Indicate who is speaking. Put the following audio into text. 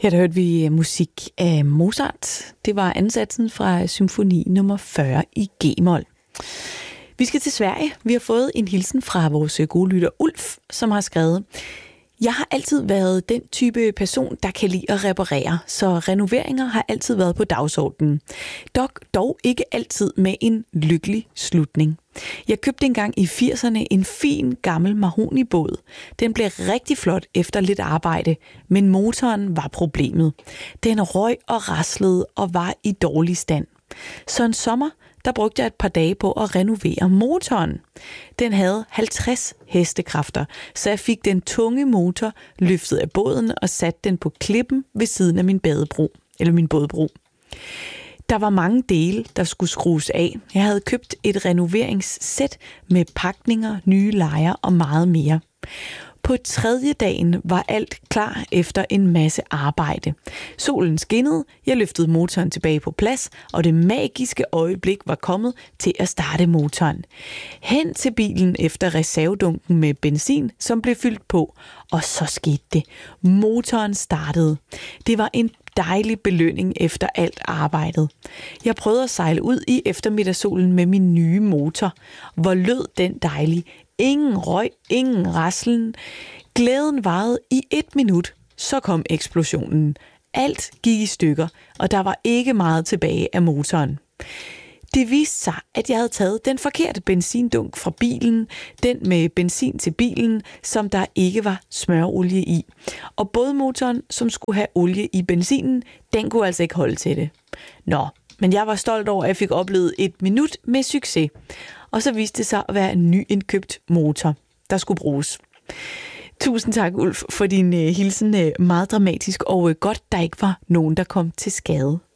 Speaker 1: Her der hørte vi musik af Mozart. Det var ansatsen fra symfoni nummer 40 i G-mol. Vi skal til Sverige. Vi har fået en hilsen fra vores gode lytter Ulf, som har skrevet: Jeg har altid været den type person, der kan lide at reparere, så renoveringer har altid været på dagsordenen. Dog ikke altid med en lykkelig slutning. Jeg købte engang i 80'erne en fin gammel mahonibåd. Den blev rigtig flot efter lidt arbejde, men motoren var problemet. Den røg og raslede og var i dårlig stand. Så en sommer, der brugte jeg et par dage på at renovere motoren. Den havde 50 hestekræfter, så jeg fik den tunge motor løftet af båden og satte den på klippen ved siden af min bådbro. Der var mange dele, der skulle skrues af. Jeg havde købt et renoveringssæt med pakninger, nye lejer og meget mere. På tredje dagen var alt klar efter en masse arbejde. Solen skinnede, jeg løftede motoren tilbage på plads, og det magiske øjeblik var kommet til at starte motoren. Hen til bilen efter reservedunken med benzin, som blev fyldt på, og så skete det. Motoren startede. Det var en dejlig belønning efter alt arbejdet. Jeg prøvede at sejle ud i eftermiddagssolen med min nye motor. Hvor lød den dejlig. Ingen røg, ingen raslen. Glæden varede i 1 minut. Så kom eksplosionen. Alt gik i stykker, og der var ikke meget tilbage af motoren. Det viste sig, at jeg havde taget den forkerte benzindunk fra bilen, den med benzin til bilen, som der ikke var smørolie i. Og bådmotoren, som skulle have olie i benzinen, den kunne altså ikke holde til det. Nå, men jeg var stolt over, at jeg fik oplevet 1 minut med succes. Og så viste det sig at være en nyindkøbt motor, der skulle bruges. Tusind tak, Ulf, for din hilsen. Meget dramatisk, og godt, der ikke var nogen, der kom til skade.